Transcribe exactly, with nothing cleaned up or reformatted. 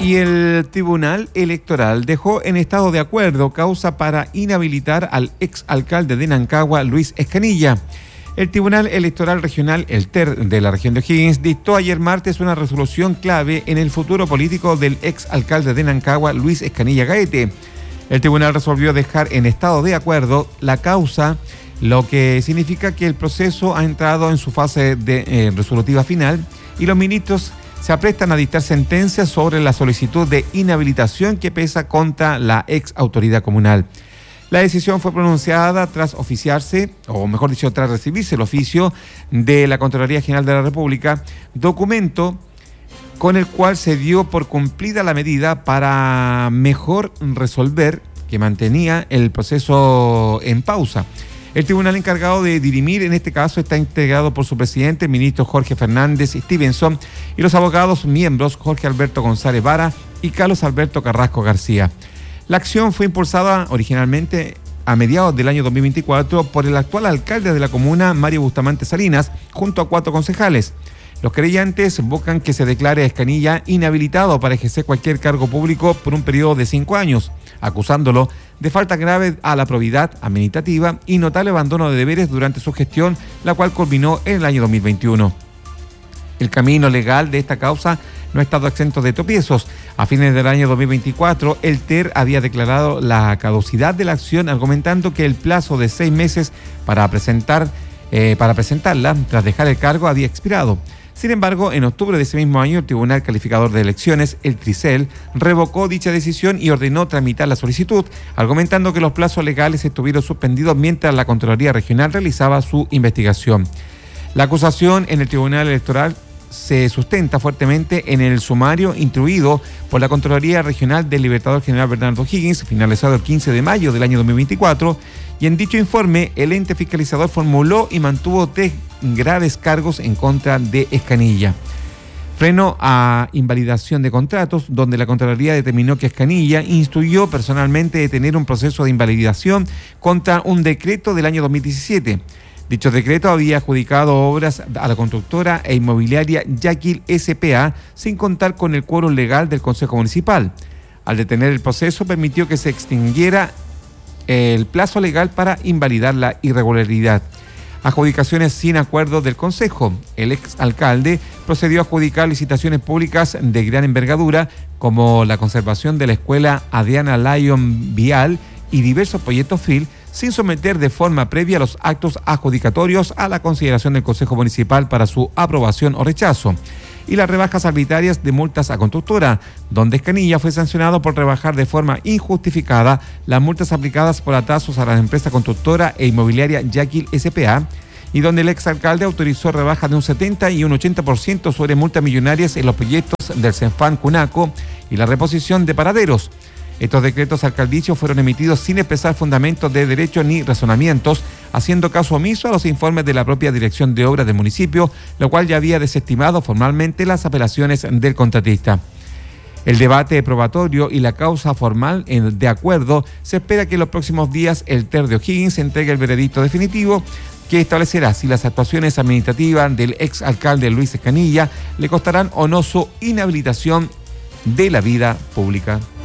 Y el Tribunal Electoral dejó en estado de acuerdo causa para inhabilitar al exalcalde de Nancagua, Luis Escanilla. El Tribunal Electoral Regional, el T E R de la región de O'Higgins, dictó ayer martes una resolución clave en el futuro político del exalcalde de Nancagua, Luis Escanilla Gaete. El tribunal resolvió dejar en estado de acuerdo la causa, lo que significa que el proceso ha entrado en su fase de eh, resolutiva final y los ministros se aprestan a dictar sentencias sobre la solicitud de inhabilitación que pesa contra la ex autoridad comunal. La decisión fue pronunciada tras oficiarse, o mejor dicho, tras recibirse el oficio de la Contraloría General de la República, documento con el cual se dio por cumplida la medida para mejor resolver, que mantenía el proceso en pausa. El tribunal encargado de dirimir en este caso está integrado por su presidente, el ministro Jorge Fernández Stevenson, y los abogados miembros Jorge Alberto González Vara y Carlos Alberto Carrasco García. La acción fue impulsada originalmente a mediados del año dos mil veinticuatro por el actual alcalde de la comuna, Mario Bustamante Salinas, junto a cuatro concejales. Los querellantes buscan que se declare a Escanilla inhabilitado para ejercer cualquier cargo público por un periodo de cinco años, acusándolo de falta grave a la probidad administrativa y notable abandono de deberes durante su gestión, la cual culminó en el año dos mil veintiuno. El camino legal de esta causa no ha estado exento de tropiezos. A fines del año dos mil veinticuatro, el T E R había declarado la caducidad de la acción, argumentando que el plazo de seis meses para presentar, eh, para presentarla tras dejar el cargo había expirado. Sin embargo, en octubre de ese mismo año, el Tribunal Calificador de Elecciones, el TRICEL, revocó dicha decisión y ordenó tramitar la solicitud, argumentando que los plazos legales estuvieron suspendidos mientras la Contraloría Regional realizaba su investigación. La acusación en el Tribunal Electoral se sustenta fuertemente en el sumario instruido por la Contraloría Regional del Libertador General Bernardo O'Higgins, finalizado el quince de mayo del año dos mil veinticuatro, y en dicho informe el ente fiscalizador formuló y mantuvo tres graves cargos en contra de Escanilla. Freno a invalidación de contratos, donde la Contraloría determinó que Escanilla instruyó personalmente detener un proceso de invalidación contra un decreto del año dos mil diecisiete. Dicho decreto había adjudicado obras a la constructora e inmobiliaria Yaquil S P A sin contar con el quórum legal del Consejo Municipal. Al detener el proceso, permitió que se extinguiera el plazo legal para invalidar la irregularidad. Adjudicaciones sin acuerdo del Consejo. El exalcalde procedió a adjudicar licitaciones públicas de gran envergadura, como la conservación de la escuela Adriana Lyon Vial y diversos proyectos F I L, sin someter de forma previa los actos adjudicatorios a la consideración del Consejo Municipal para su aprobación o rechazo. Y las rebajas arbitrarias de multas a constructora, donde Escanilla fue sancionado por rebajar de forma injustificada las multas aplicadas por atrasos a la empresa constructora e inmobiliaria Yaquil S P A, y donde el exalcalde autorizó rebajas de un setenta y un ochenta por ciento sobre multas millonarias en los proyectos del CENFAN Cunaco y la reposición de paraderos. Estos decretos alcaldicios fueron emitidos sin expresar fundamentos de derecho ni razonamientos, haciendo caso omiso a los informes de la propia Dirección de Obras del municipio, lo cual ya había desestimado formalmente las apelaciones del contratista. El debate probatorio y la causa formal en, de acuerdo, se espera que en los próximos días el T E R de O'Higgins entregue el veredicto definitivo que establecerá si las actuaciones administrativas del exalcalde Luis Escanilla le costarán o no su inhabilitación de la vida pública.